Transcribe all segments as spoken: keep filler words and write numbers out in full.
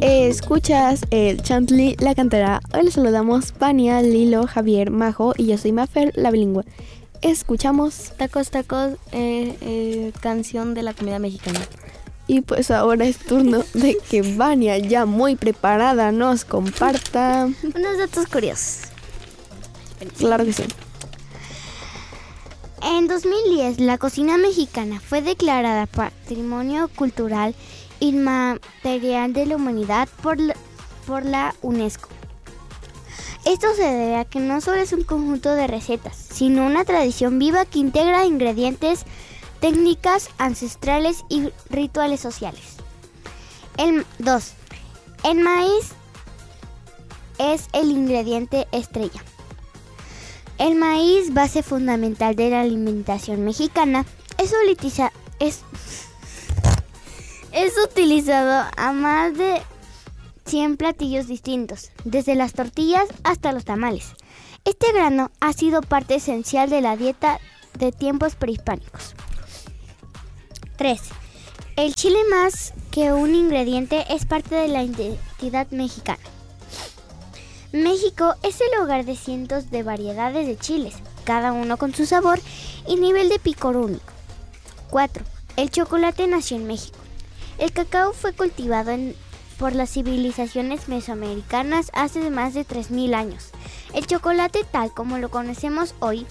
Eh, escuchas el Chantley, la cantera. Hoy les saludamos Vania, Lilo, Javier, Majo y yo soy Mafer, la bilingüe. Escuchamos Tacos, tacos, eh, eh, canción de la comida mexicana. Y pues ahora es turno de que Vania, ya muy preparada, nos comparta unos datos curiosos. Claro que sí. En dos mil diez, la cocina mexicana fue declarada Patrimonio Cultural Inmaterial de la Humanidad por la, por la UNESCO. Esto se debe a que no solo es un conjunto de recetas, sino una tradición viva que integra ingredientes, técnicas ancestrales y rituales sociales. El dos. El maíz es el ingrediente estrella. El maíz, base fundamental de la alimentación mexicana, es, utiliza, es, es utilizado a más de cien platillos distintos, desde las tortillas hasta los tamales. Este grano ha sido parte esencial de la dieta de tiempos prehispánicos. tres. El chile, más que un ingrediente, es parte de la identidad mexicana. México es el hogar de cientos de variedades de chiles, cada uno con su sabor y nivel de picor único. cuatro. El chocolate nació en México. El cacao fue cultivado en, por las civilizaciones mesoamericanas hace más de tres mil años. El chocolate, tal como lo conocemos hoy,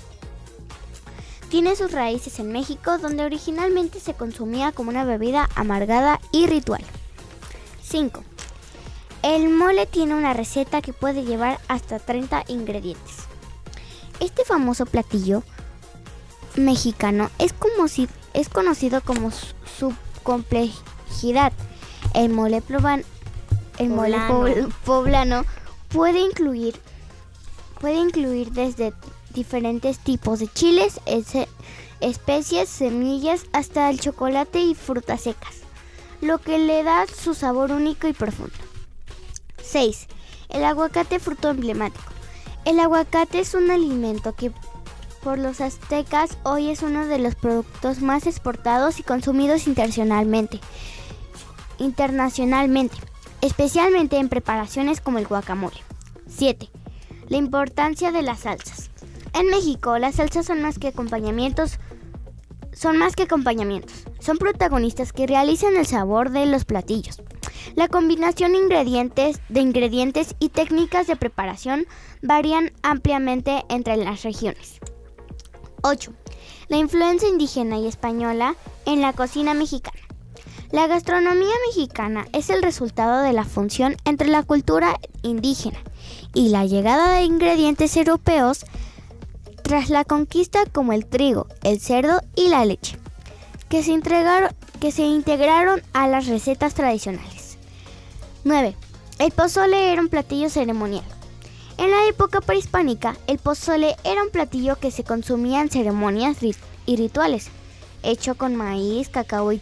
tiene sus raíces en México, donde originalmente se consumía como una bebida amargada y ritual. cinco. El mole tiene una receta que puede llevar hasta treinta ingredientes. Este famoso platillo mexicano es, como si, es conocido como su, su complejidad. El mole, proban, el mole poblano. poblano puede incluir, puede incluir desde diferentes tipos de chiles, especies, semillas, hasta el chocolate y frutas secas, lo que le da su sabor único y profundo. seis. El aguacate, fruto emblemático. El aguacate es un alimento que por los aztecas hoy es uno de los productos más exportados y consumidos internacionalmente, internacionalmente, especialmente en preparaciones como el guacamole. siete. La importancia de las salsas. En México, las salsas son más que acompañamientos, son más que acompañamientos, son protagonistas que realizan el sabor de los platillos. La combinación ingredientes, de ingredientes y técnicas de preparación varían ampliamente entre las regiones. ocho. La influencia indígena y española en la cocina mexicana. La gastronomía mexicana es el resultado de la fusión entre la cultura indígena y la llegada de ingredientes europeos tras la conquista, como el trigo, el cerdo y la leche, que se, que se integraron a las recetas tradicionales. nueve. El pozole era un platillo ceremonial. En la época prehispánica, el pozole era un platillo que se consumía en ceremonias rit- y rituales, hecho con maíz, cacao y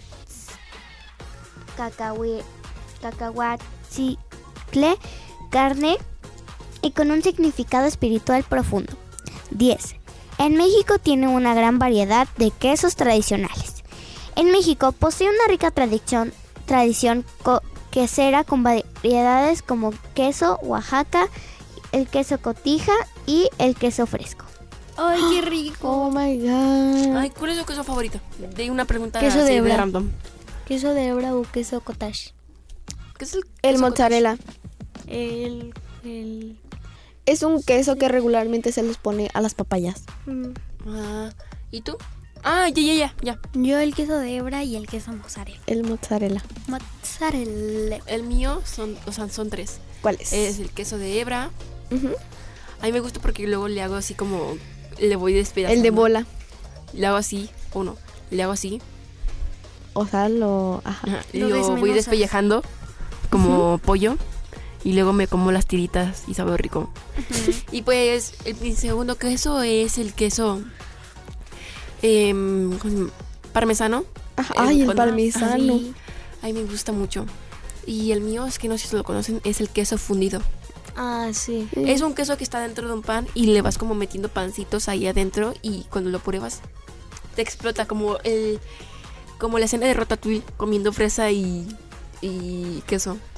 cacahui- cacahuatzitle, carne y con un significado espiritual profundo. diez. En México tiene una gran variedad de quesos tradicionales. En México posee una rica tradición, tradición co- quesera con variedades como queso Oaxaca, el queso cotija y el queso fresco. ¡Ay, qué rico! Oh my god. Ay, ¿cuál es tu queso favorito? De una pregunta Queso así de de, hebra. random. ¿Queso de hebra o queso cottage? ¿Qué es el El queso mozzarella. El... el... Es un queso que regularmente se les pone a las papayas. Mm. cottage? Ah, ¿y tú? Ah, ya, ya, ya, ya. Yo el queso de hebra y el queso mozzarella. El mozzarella. Mozzarella. El mío son, o sea, son tres. ¿Cuál es? Es el queso de hebra. Uh-huh. A mí me gusta porque luego le hago así como... Le voy despedazando. El de bola. Le hago así, uno. Le hago así. O sea, lo... Ajá. Ajá, y Lo lo voy desmenuzas. despellejando como pollo. Y luego me como las tiritas y sabe rico. Uh-huh. Y pues el, mi segundo queso es el queso eh, con parmesano. Ajá. El Ay, el con- parmesano. Ay, ay, me gusta mucho. Y el mío, es que no sé si lo conocen, es el queso fundido. Ah, sí. Mm. Es un queso que está dentro de un pan y le vas como metiendo pancitos ahí adentro y cuando lo pruebas te explota como el como la escena de Ratatouille comiendo fresa y, y queso.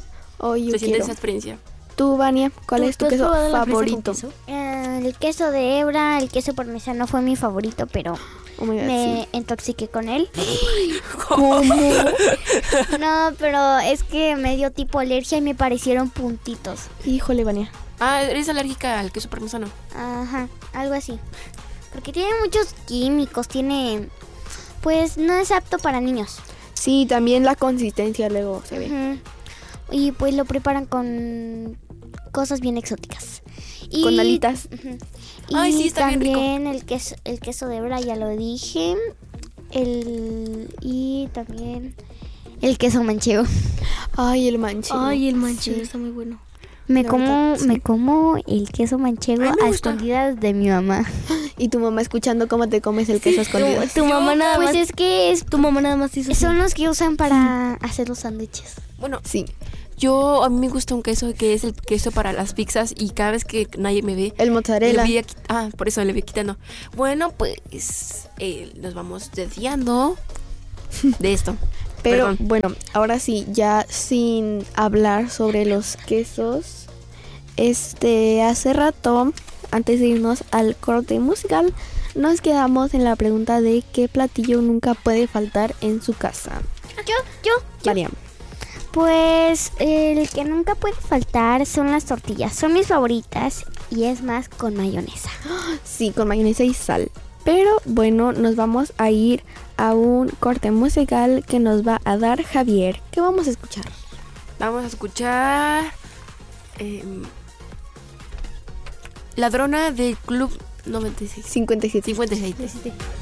Oh, yo Se siente quiero. esa experiencia. Tú, Vania, ¿cuál ¿Tú- es tu tú has queso probado la fresa con favorito? queso? Eh, el queso de hebra, el queso parmesano fue mi favorito, pero Oh my God, me sí. intoxiqué con él. ¿Cómo? No, pero es que me dio tipo alergia y me parecieron puntitos. Híjole, Vania. Ah, eres alérgica al queso parmesano. Ajá, algo así. Porque tiene muchos químicos, tiene... Pues no es apto para niños. Sí, también la consistencia luego se ve. Ujú. Y pues lo preparan con cosas bien exóticas. Y, Con alitas. Ujú. Y Ay, sí, está bien rico. también el queso, el queso de hebra, ya lo dije. El y también el queso manchego. Ay, el manchego. Ay, el manchego Sí. está muy bueno. Me La como, verdad, sí. me como el queso manchego Ay, me a gusta. escondidas de mi mamá. Y tu mamá escuchando cómo te comes el queso escondido. Tu mamá nada Pues más. es que es, Tu mamá nada más hizo así. son los que usan para hacer los sándwiches. Bueno, Sí, yo a mí me gusta un queso que es el queso para las pizzas y cada vez que nadie me ve el le mozzarella. voy a quit- ah, por eso le voy quitando. Bueno, pues eh, nos vamos desviando de esto. Pero Perdón. bueno, ahora sí, ya sin hablar sobre los quesos. Este, hace rato, antes de irnos al corte musical, nos quedamos en la pregunta de qué platillo nunca puede faltar en su casa. Yo, yo, María. Pues el que nunca puede faltar son las tortillas. Son mis favoritas y es más con mayonesa. Sí, con mayonesa y sal. Pero bueno, nos vamos a ir a un corte musical que nos va a dar Javier. ¿Qué vamos a escuchar? Vamos a escuchar em, Ladrona del Club noventa y seis. cincuenta y siete. cincuenta y seis.